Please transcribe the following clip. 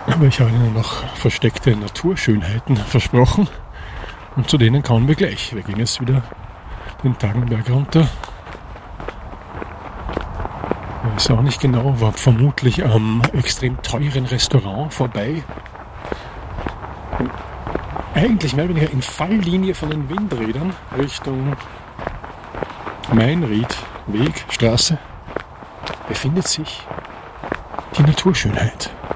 Aber ich habe Ihnen noch versteckte Naturschönheiten versprochen und zu denen kommen wir gleich. Wir gehen jetzt wieder den Tagenberg runter. Ich weiß auch nicht genau, war vermutlich am extrem teuren Restaurant vorbei. Und eigentlich mehr oder weniger in Falllinie von den Windrädern Richtung Mainriedweg, Straße, befindet sich die Naturschönheit.